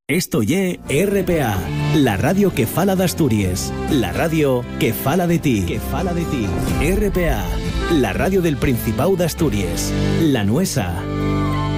Esto ye RPA, la radio que fala d'Astúries, la radio que fala de ti, RPA, la radio del Principau d'Astúries, la nuesa.